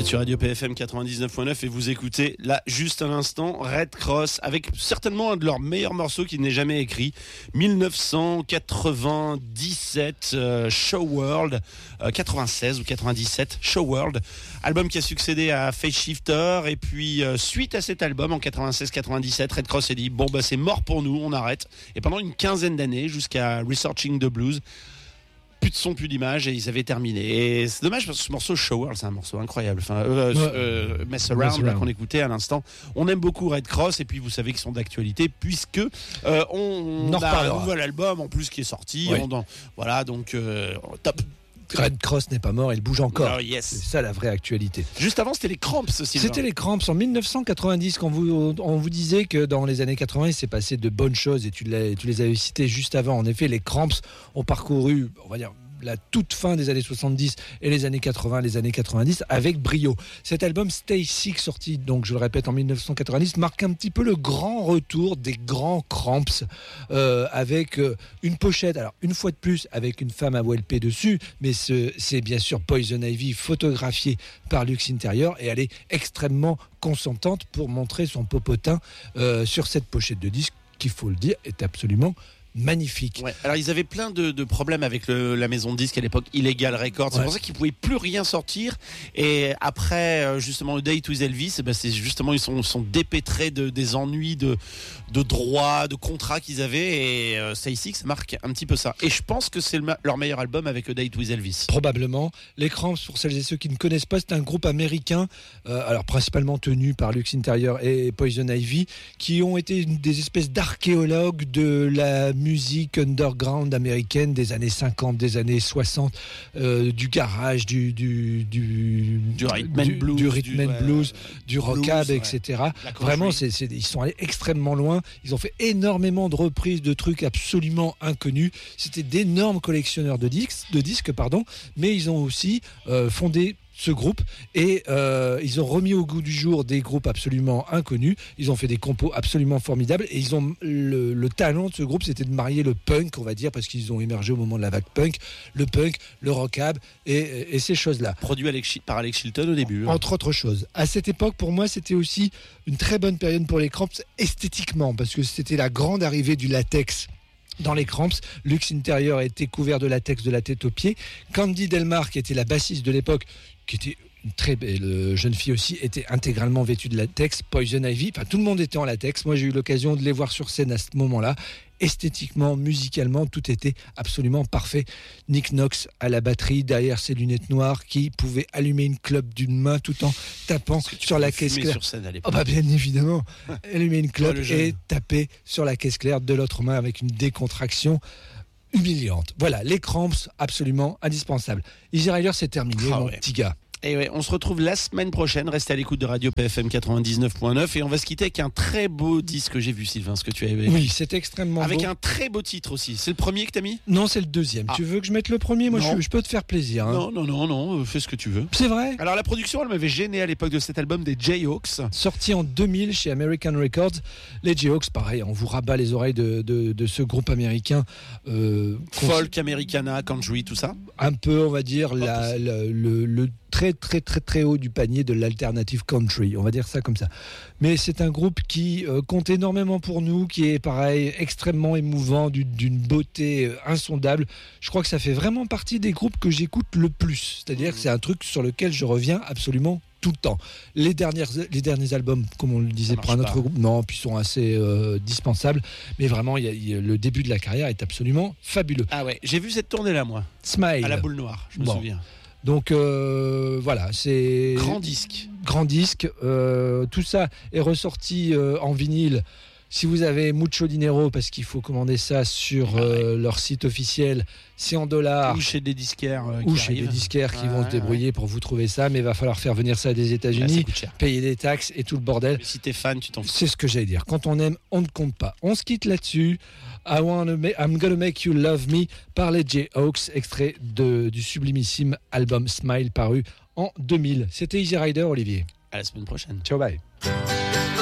êtes sur Radio PFM 99.9 et vous écoutez là juste à l'instant Red Cross avec certainement un de leurs meilleurs morceaux qui n'est jamais écrit, 1997 Show World, 96 ou 97 Show World, album qui a succédé à Face Shifter et puis suite à cet album en 96-97 Red Cross s'est dit bon bah c'est mort pour nous, on arrête, et pendant une quinzaine d'années jusqu'à Researching the Blues, plus de son, plus d'image, et ils avaient terminé. Et c'est dommage parce que ce morceau Show World, c'est un morceau incroyable. Enfin, Mess Around, là, qu'on écoutait à l'instant. On aime beaucoup Red Cross, et puis vous savez qu'ils sont d'actualité puisque on a un nouvel album en plus qui est sorti. Oui. Voilà, donc top. Red Cross n'est pas mort, il bouge encore. Oh, yes. C'est ça la vraie actualité. Juste avant, c'était les Cramps aussi. C'était les Cramps en 1990, quand on vous disait que dans les années 80, il s'est passé de bonnes choses, et tu les avais cités juste avant. En effet, les Cramps ont parcouru, on va dire, la toute fin des années 70 et les années 80, les années 90 avec brio. Cet album Stay Sick, sorti donc je le répète en 1990, marque un petit peu le grand retour des grands Cramps, avec une pochette, alors une fois de plus avec une femme à WLP dessus, mais c'est bien sûr Poison Ivy photographiée par Lux Interior, et elle est extrêmement consentante pour montrer son popotin sur cette pochette de disque qui, faut le dire, est absolument magnifique. Ouais. Alors ils avaient plein de problèmes avec la maison de disques à l'époque, Illegal Records. C'est pour ça qu'ils pouvaient plus rien sortir. Et après justement le Date with Elvis, c'est justement ils sont dépêtrés des ennuis de droits, de contrats qu'ils avaient. Et Stay Sick, ça marque un petit peu ça. Et je pense que c'est leur meilleur album avec A Date with Elvis. Probablement. Les Cramps, pour celles et ceux qui ne connaissent pas, c'est un groupe américain, alors principalement tenu par Lux Interior et Poison Ivy, qui ont été des espèces d'archéologues de la musique underground américaine des années 50, des années 60, du garage, du rhythm and blues, du rockab, etc. Vraiment, ils sont allés extrêmement loin. Ils ont fait énormément de reprises de trucs absolument inconnus. C'était d'énormes collectionneurs de disques, mais ils ont aussi fondé ce groupe, et ils ont remis au goût du jour des groupes absolument inconnus. Ils ont fait des compos absolument formidables, et ils ont le talent de ce groupe, c'était de marier le punk, on va dire, parce qu'ils ont émergé au moment de la vague punk, le rockab et ces choses-là. Produit par Alex Chilton au début. Entre autres choses. À cette époque, pour moi, c'était aussi une très bonne période pour les Cramps esthétiquement, parce que c'était la grande arrivée du latex dans les Cramps. Lux Interior était couvert de latex de la tête aux pieds. Candy Delmar, qui était la bassiste de l'époque, qui était une très belle jeune fille aussi, était intégralement vêtue de latex. Poison Ivy, enfin tout le monde était en latex. Moi j'ai eu l'occasion de les voir sur scène à ce moment-là. Esthétiquement, musicalement, tout était absolument parfait. Nick Knox à la batterie, derrière ses lunettes noires, qui pouvait allumer une clope d'une main tout en tapant sur la caisse claire. Sur scène à l'époque. Oh bah bien évidemment, allumer une clope et taper sur la caisse claire de l'autre main avec une décontraction humiliante. Voilà, les Cramps, absolument indispensables. Easy Rider, c'est terminé, mon petit gars. Et ouais, on se retrouve la semaine prochaine. Restez à l'écoute de Radio PFM 99.9 et on va se quitter avec un très beau disque que j'ai vu, Sylvain, ce que tu avais. Oui, c'est extrêmement beau. Avec un très beau titre aussi. C'est le premier que t'as mis ? Non, c'est le deuxième. Tu veux que je mette le premier ? Moi, je peux te faire plaisir. Hein. Non, fais ce que tu veux. C'est vrai ? Alors la production, elle m'avait gêné à l'époque de cet album des Jayhawks. Sorti en 2000 chez American Records. Les Jayhawks, pareil, on vous rabat les oreilles de ce groupe américain. Folk, Americana, country, tout ça ? Un peu, on va dire, le très haut du panier de l'alternative country, on va dire ça comme ça. Mais c'est un groupe qui compte énormément pour nous, qui est pareil, extrêmement émouvant, d'une beauté insondable. Je crois que ça fait vraiment partie des groupes que j'écoute le plus. C'est-à-dire que c'est un truc sur lequel je reviens absolument tout le temps. Les derniers albums, comme on le disait pour un autre groupe, non, puis sont assez dispensables, mais vraiment le début de la carrière est absolument fabuleux. Ah ouais, j'ai vu cette tournée là moi. Smile. À la Boule Noire, je me souviens. Donc voilà, c'est grand disque. Tout ça est ressorti en vinyle. Si vous avez mucho dinero, parce qu'il faut commander ça sur leur site officiel, c'est en dollars. Ou chez des disquaires qui vont se débrouiller pour vous trouver ça, mais il va falloir faire venir ça des États-Unis, payer des taxes et tout le bordel. Mais si t'es fan, tu t'en fous. C'est ce que j'allais dire. Quand on aime, on ne compte pas. On se quitte là-dessus. I'm Gonna Make You Love Me par les Jayhawks, extrait du sublimissime album Smile paru en 2000. C'était Easy Rider, Olivier. À la semaine prochaine. Ciao, bye.